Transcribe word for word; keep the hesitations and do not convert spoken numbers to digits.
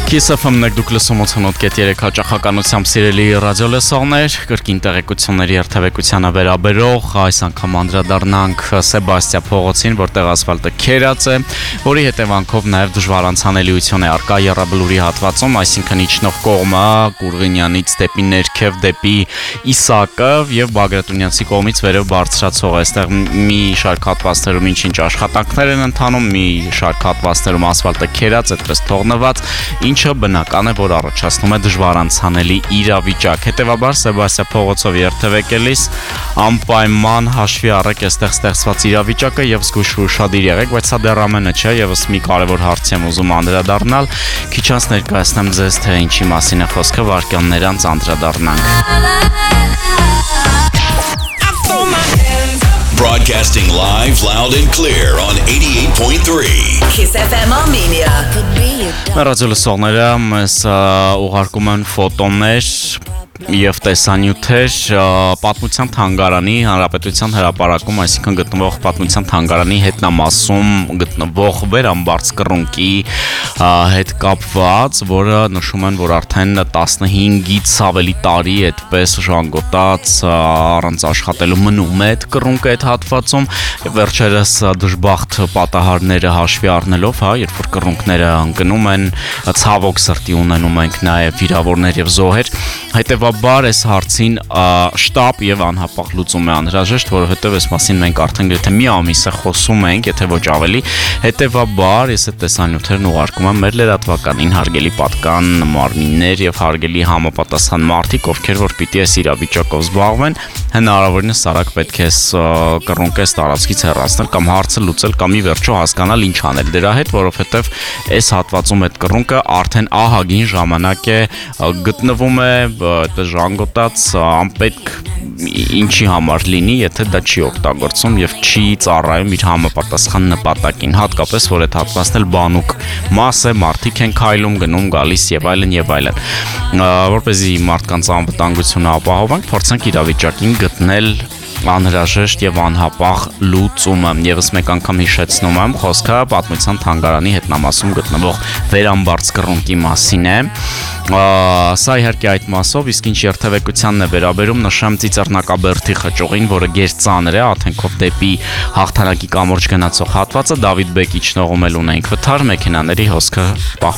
Kiss F M-ն դուք լսում ութ կետ երեք հաճախականությամբ սիրելի ռադիոլսողներ, կրկին տեղեկությունների երթևեկությանը վերաբերող այս անգամ անդրադառնանք Սեբաստիա փողոցին, որտեղ ասֆալտը քերած է, որի հետևանքով նաև դժվարանցանելիություն է առկա Եռաբլուրի հատվածում, այսինքն իջնող կողմը Կուրղինյանից դեպի ներքև դեպի Իսակով եւ Բագրատունյանցի կողմից վերև բարձրացող այստեղ մի շարք հատվածներում ինչ-ինչ աշխատանքներ են ընթանում, մի շարք հատվածներում ասֆալտը քերած, այդպես թողնված, ինչը բնական է, որ առաջացնում է դժվարանցանելի իրավիճակ։ Հետևաբար Սեբաստիա փողոցով երթևեկելիս անպայման հաշվի առեք այստեղ ստեղծված իրավիճակը եւ զգույշ ու ուշադիր եղեք, բայց սա դեռ ամենը չէ, եւս մի կարևոր հարց եմ ուզում անդրադառնալ։ Քիչ անց ներկայացնեմ ձեզ, թե ինչի մասին է խոսքը, վարքյաններ անց անդրադառնանք։ Broadcasting live, loud and clear on eighty-eight point three. Kiss F M Armenia. Ռադիոլսողները մեզ ուղարկում են ֆոտոներ եւ տեսանյութեր պատմության թանգարանի հանրապետության հրապարակում, այսինքն գտնվող պատմության թանգարանի հետնամասում գտնվող վերամբարձ կռունկի հետ կապված, որը նշում են, որ արդեն տասնհինգից ավելի տարի այդպես ժանգոտած առանց աշխատելու մնում է այդ կռունկը այդ հատվածում եւ վերջերս դժբախտ պատահարները հաշվի առնելով, հա, երբ որ կռունկները ընկնում են, ցավոք սրտի ունենում ենք նաեւ վիրավորներ եւ զոհեր, հետեւաբար այս հարցին շտապ եւ անհապաղ լուծում է անհրաժեշտ, որովհետեւ այս մասին մենք արդեն գրեթե մի ամիս է խոսում ենք, եթե ոչ ավելի, հետեւաբար ես այդ տեսանյութերն ուղարկում եմ մեր լրատվականին, հարգելի պատկան մարմիններ եւ հարգելի համապատասխան մարդիկ, ովքեր որ պիտի այս իրավիճակով զբաղվեն, հնարավորինս արագ պետք է կռունկես տարածքից հեռացնել կամ հարցը լուծել կամ ի վերջո հասկանալ ինչ անել դրա հետ, որովհետեւ այս հատվածում այդ կռունկը արդեն ահագին ժամանակ է գտնվում է այդպես ժանգոտած, անպետք ինչի համար լինի, եթե դա չի օգտագործում եւ չի ծառայում իր համապատասխան նպատակին, հատկապես որ այդ հատվածն էլ բանուկ մաս է, մարդիկ են քայլում, գնում, գալիս եւ այլն եւ այլն։ Որպեսզի մարդկանց անվտանգությունը ապահովենք, փորձենք իրավիճակին գտնել անհրաժեշտ եւ անհապաղ լուծումը։ Եվս մեկ անգամ հիշեցնում եմ, խոսքը պատմության թանգարանի հետնամասում գտնվող վերամբարձ կռունկի մասին է։ Սա իհարկե այդ մասով, իսկ ինչ երթևեկությանն է վերաբերում, նշեմ Ծիծեռնակաբերդի խճուղին, որը գերծանր է, աթենքով դեպի Հաղթանակի կամուրջ գնացող հատվածը, Դավիթ Բեկի ճնողում էլ ունենք վթար, մեքենաների հոսքը պահպան